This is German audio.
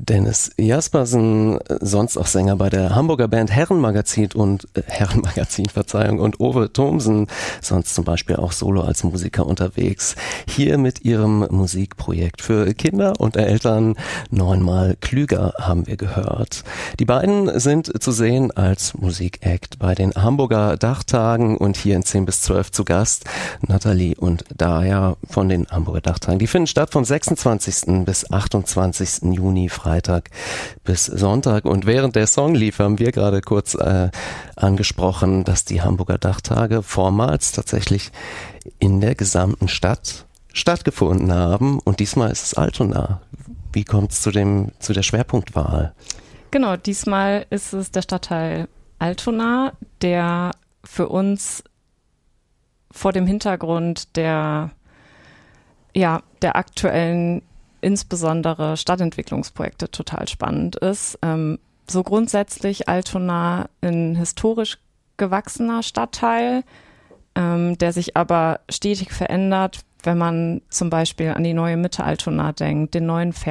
Dennis Jaspersen, sonst auch Sänger bei der Hamburger Band Herrenmagazin und Ove Thomsen, sonst zum Beispiel auch solo als Musiker unterwegs. Hier mit ihrem Musikprojekt für Kinder und Eltern 9-mal klüger haben wir gehört. Die beiden sind zu sehen als Musikact bei den Hamburger Dachtagen und hier in 10 bis 12 zu Gast Nathalie und Daya von den Hamburger Dachtagen. Die finden statt vom 26. bis 28. Juni, Freitag bis Sonntag. Und während der Song lief, haben wir gerade kurz angesprochen, dass die Hamburger Dachtage vormals tatsächlich in der gesamten Stadt stattgefunden haben. Und diesmal ist es Altona. Wie kommt es zu der Schwerpunktwahl? Genau, diesmal ist es der Stadtteil Altona, der für uns vor dem Hintergrund der aktuellen, insbesondere Stadtentwicklungsprojekte total spannend ist. So grundsätzlich Altona ein historisch gewachsener Stadtteil, der sich aber stetig verändert, wenn man zum Beispiel an die neue Mitte Altona denkt, den neuen